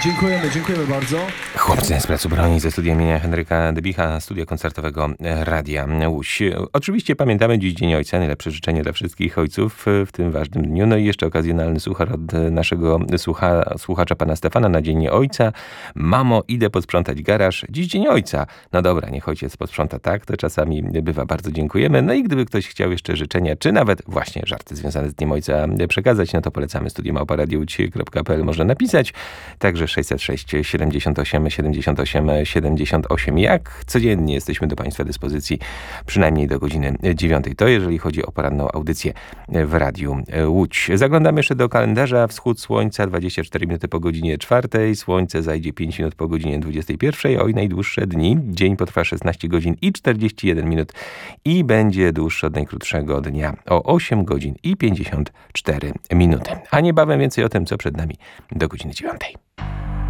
Dziękujemy bardzo. Chłopcy z Placu Broni ze studia imienia Henryka Dybicha, studia koncertowego Radia Łódź. Oczywiście pamiętamy dziś Dzień Ojca, najlepsze życzenie dla wszystkich ojców w tym ważnym dniu. No i jeszcze okazjonalny suchar od naszego słuchacza pana Stefana na Dzień Ojca. Mamo, idę posprzątać garaż. Dziś Dzień Ojca. No dobra, niech ojciec posprząta tak, to czasami bywa. Bardzo dziękujemy. No i gdyby ktoś chciał jeszcze życzenia, czy nawet właśnie żarty związane z Dniem Ojca przekazać, no to polecamy studio@radiowodź.pl można napisać. Także 606 78 78 78. Jak codziennie jesteśmy do Państwa dyspozycji, przynajmniej do godziny 9. To jeżeli chodzi o poranną audycję w Radiu Łódź. Zaglądamy jeszcze do kalendarza. Wschód słońca 24 minuty po godzinie 4. Słońce zajdzie 5 minut po godzinie 21. Oj, najdłuższe dni. Dzień potrwa 16 godzin i 41 minut i będzie dłuższy od najkrótszego dnia o 8 godzin i 54 minuty. A niebawem więcej o tym, co przed nami do godziny 9.